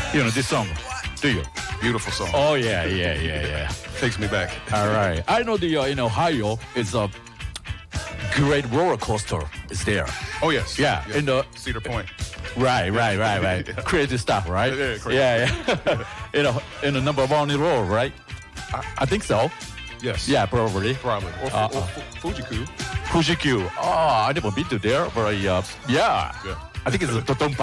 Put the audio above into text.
You know this song, do you? Beautiful song. Oh yeah. Takes me back. All right. I know the in Ohio is a great roller coaster. Is there? Oh yes. Yeah. In the Cedar Point. right. Crazy stuff, right? Yeah, crazy. Yeah. in the number one roll, right? I think so. Yes. Yeah, probably. Probably. Or Fuji-Q. Fuji-Q. Oh, I never been to there, but yeah. Yeah. I think it's a Totompa.